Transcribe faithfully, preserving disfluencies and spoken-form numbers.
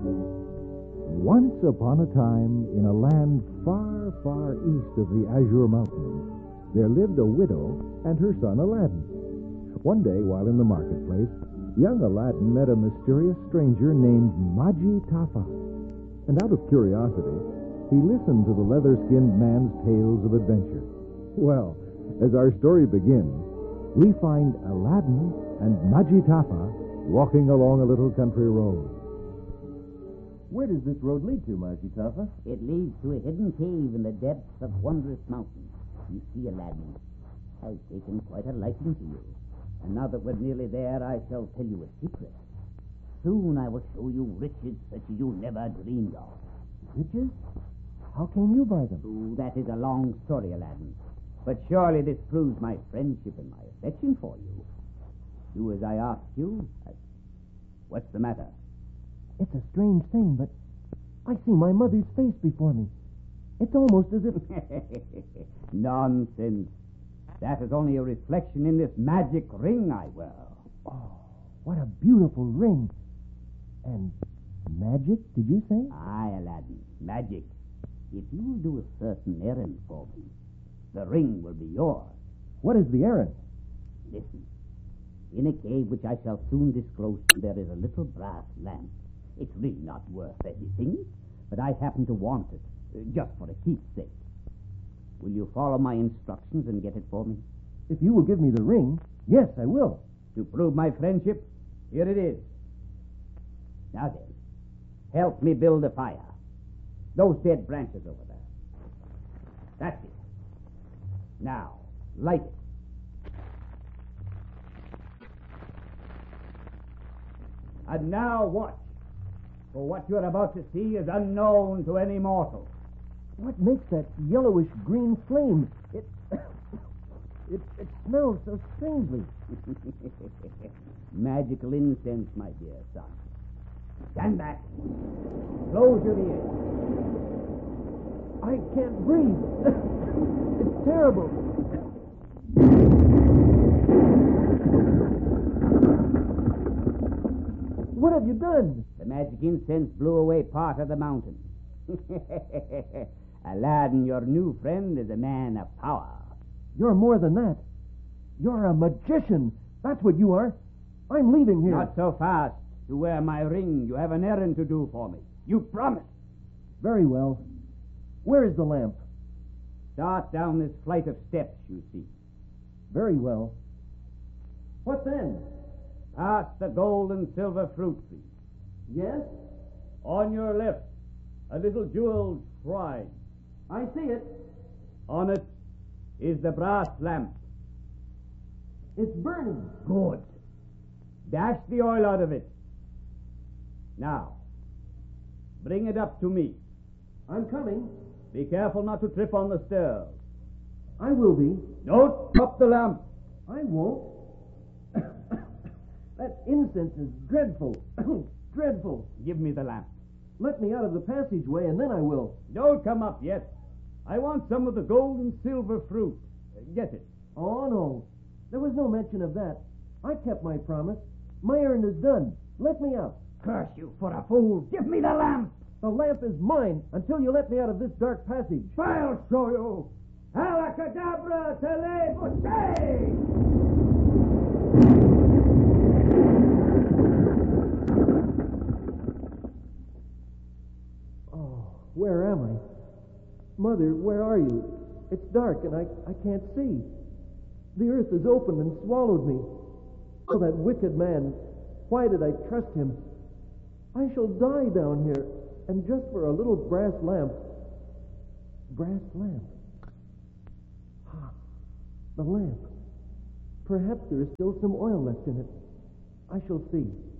Once upon a time, in a land far, far east of the Azure Mountains, there lived a widow and her son Aladdin. One day, while in the marketplace, young Aladdin met a mysterious stranger named Maji Tafa. And out of curiosity, he listened to the leather-skinned man's tales of adventure. Well, as our story begins, we find Aladdin and Maji Tafa walking along a little country road. Where does this road lead to, Maji Tafa? It leads to a hidden cave in the depths of wondrous mountains. You see, Aladdin, I've taken quite a liking to you. And now that we're nearly there, I shall tell you a secret. Soon I will show you riches such as you never dreamed of. Riches? How came you by them? Oh, that is a long story, Aladdin. But surely this proves my friendship and my affection for you. Do as I asked you. What's the matter? It's a strange thing, but I see my mother's face before me. It's almost as if... Nonsense. That is only a reflection in this magic ring I wear. Oh, what a beautiful ring. And magic, did you say? Aye, Aladdin, magic. If you will do a certain errand for me, the ring will be yours. What is the errand? Listen. In a cave which I shall soon disclose, there is a little brass lamp. It's really not worth anything, but I happen to want it, uh, just for a keepsake. Will you follow my instructions and get it for me? If you will give me the ring, yes, I will. To prove my friendship, here it is. Now then, help me build a fire. Those dead branches over there. That's it. Now, light it. And now watch, for what you're about to see is unknown to any mortal. What makes that yellowish-green flame? It, it, it smells so strangely. Magical incense, my dear son. Stand back. Close your ears. I can't breathe. It's terrible. What have you done? The magic incense blew away part of the mountain. Aladdin, your new friend, is a man of power. You're more than that. You're a magician. That's what you are. I'm leaving here. Not so fast. To wear my ring, you have an errand to do for me. You promised. Very well. Where is the lamp? Start down this flight of steps, you see. Very well. What then? Past the gold and silver fruit tree. Yes? On your left, a little jeweled shrine. I see it. On it is the brass lamp. It's burning. Good. Dash the oil out of it. Now, bring it up to me. I'm coming. Be careful not to trip on the stairs. I will be. Don't drop the lamp. I won't. That incense is dreadful. Dreadful. Give me the lamp. Let me out of the passageway, and then I will. Don't come up yet. I want some of the gold and silver fruit. Uh, get it. Oh, no. There was no mention of that. I kept my promise. My errand is done. Let me out. Curse you for a fool. Give me the lamp. The lamp is mine until you let me out of this dark passage. I'll show you. Alakadabra tele Oh, where am I? Mother, where are you? It's dark and I, I can't see. The earth is open and swallowed me. Oh, that wicked man. Why did I trust him? I shall die down here, and just for a little brass lamp. Brass lamp. Ah, the lamp. Perhaps there is still some oil left in it. I shall see.